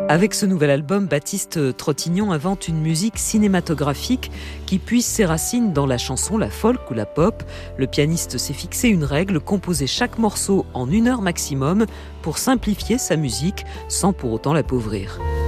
Avec ce nouvel album, Baptiste Trottignon invente une musique cinématographique qui puise ses racines dans la chanson, la folk ou la pop. Le pianiste s'est fixé une règle, composer chaque morceau en 1 heure maximum pour simplifier sa musique sans pour autant l'appauvrir.